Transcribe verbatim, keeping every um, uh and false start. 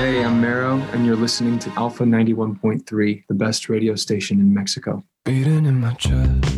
Hey, I'm Mero, and you're listening to Alpha ninety-one point three, the best radio station in Mexico. Beating in my chest,